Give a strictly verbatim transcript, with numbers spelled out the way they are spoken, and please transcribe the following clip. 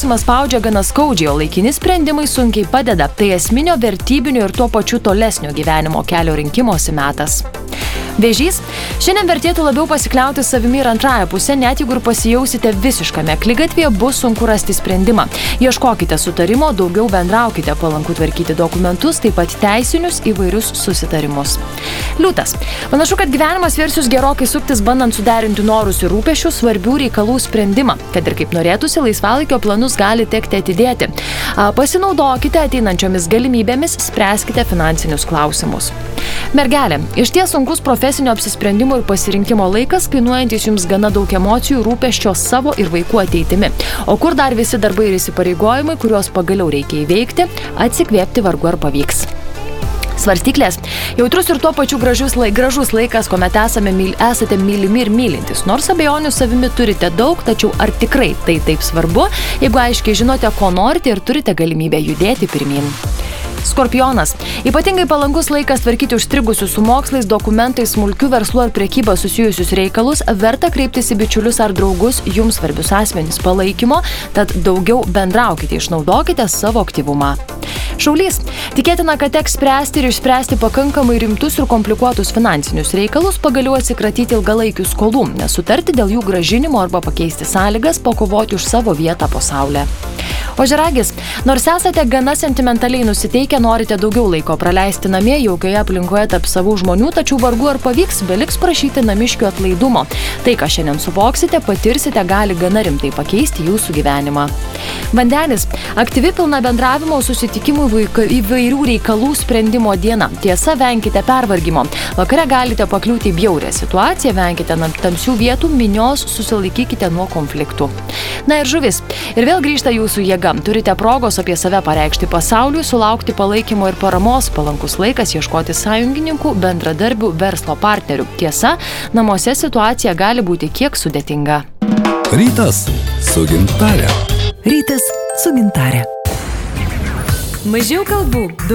Spaudžia gana skaudžiai, o laikini sprendimai sunkiai padeda. Tai esminio vertybinio ir tuo pačiu tolesnio gyvenimo kelio rinkimosi metas. Vėžys. Šiandien vertėtų labiau pasikliauti savimi ir antrąją pusę, net jeigu ir pasijausite visiškame akligatvėje, bus sunku rasti sprendimą. Ieškokite sutarimo, daugiau bendraukite, palanku tvarkyti dokumentus, taip pat teisinius įvairius susitarimus. Liūtas. Panašu, kad gyvenimas versius gerokai suktis, bandant suderinti norus ir rūpesčius, svarbių reikalų sprendimą. Kad ir kaip norėtųsi, laisvalaikio planus gali tekti atidėti. Pasinaudokite ateinančiomis galimybėmis, spręskite finansinius klausimus. Mergelė. Išties sunkus profesinio apsisprendimo ir pasirinkimo laikas, kainuojantis jums gana daug emocijų, rūpesčio savo ir vaikų ateitimi. O kur dar visi darbai ir įsipareigojimai, kuriuos pagaliau reikia įveikti, atsikvėpti vargu ar pavyks. Svarstyklės. Jautrus ir tuo pačiu gražus, laik, gražus laikas, kuomet esame, myl, esate mylimi ir mylintis. Nors abejonių savimi turite daug, tačiau ar tikrai tai taip svarbu, jeigu aiškiai žinote, ko norite ir turite galimybę judėti pirmin. Skorpionas. Ypatingai palankus laikas tvarkyti užstrigusius su mokslais, dokumentais, smulkių verslų ar prekyba susijusius reikalus, verta kreiptis į bičiulius ar draugus, jums svarbius asmenys palaikymo, tad daugiau bendraukite, išnaudokite savo aktyvumą. Šaulys. Tikėtina, kad teks spręsti ir išspręsti pakankamai rimtus ir komplikuotus finansinius reikalus, pagaliau atsikratyti ilgalaikių skolų, nesutarti dėl jų grąžinimo arba pakeisti sąlygas, pakovoti už savo vietą po saule. Ožiaragis. Nors esate gana sentimentaliai nusiteikę, norite daugiau laiko praleisti namie, jaukioje aplinkoje tarp savų žmonių, tačiau vargu ar pavyks, beliks prašyti namiškių atlaidumo. Tai, ką šiandien suvoksite, patirsite, gali gana rimtai pakeisti jūsų gyvenimą. Vandenis. Aktyvi pilna bendravimo, susitikimų įvairių reikalų sprendimo diena. Tiesa, venkite pervargimo. Vakare galite pakliūti į bjaurią situaciją, venkite tamsių vietų, minios, susilaikykite nuo konfliktų. Na ir žuvis. Ir vėl grįžta jūsų jėga. Turite progos apie save pareikšti pasauliui, sulaukti palaikymo ir paramos, palankus laikas ieškoti sąjungininkų, bendradarbių, verslo partnerių. Tiesa, namuose situacija gali būti kiek sudėtinga. Rytas su Gintare. Rytas su Gintare. Mažiau kalbų.